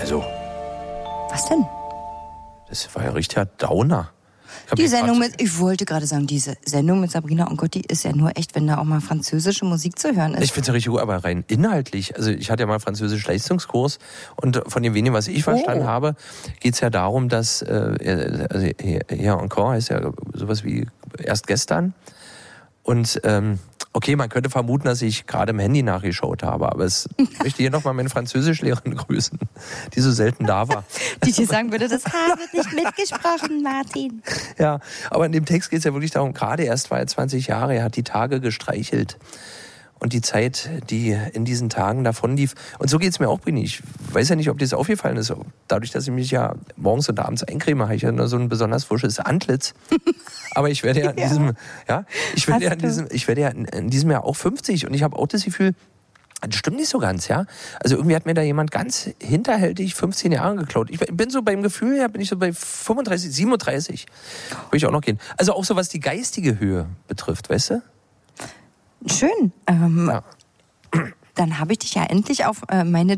Also, Was denn? das war ja richtiger Downer. Die Sendung ich wollte gerade sagen, diese Sendung mit Sabrina und Gotti ist ja nur echt, wenn da auch mal französische Musik zu hören ist. Ich finde es ja richtig gut, aber rein inhaltlich. Also ich hatte ja mal französischen Leistungskurs und von dem wenigen, was ich verstanden habe, geht es ja darum, dass hier encore heißt ja sowas wie erst gestern. Und okay, man könnte vermuten, dass ich gerade im Handy nachgeschaut habe, aber ich möchte hier nochmal meine Französischlehrerin grüßen, die so selten da war. Die dir sagen würde, das Haar wird nicht mitgesprochen, Martin. Ja, aber in dem Text geht es ja wirklich darum, gerade erst war er 20 Jahre, er hat die Tage gestreichelt. Und die Zeit, die in diesen Tagen davon lief. Und so geht es mir auch, Brini. Ich weiß ja nicht, ob dir das aufgefallen ist. Dadurch, dass ich mich ja morgens und abends eincreme, habe ich ja nur so ein besonders frisches Antlitz. Aber ich werde ja in diesem Jahr auch 50. Und ich habe auch das Gefühl, das stimmt nicht so ganz, ja. Also irgendwie hat mir da jemand ganz hinterhältig 15 Jahre geklaut. Ich bin so beim Gefühl her, bin ich so bei 35, 37. Würde ich auch noch gehen. Also auch so, was die geistige Höhe betrifft, weißt du? Schön. Ja. Dann habe ich dich ja endlich auf meine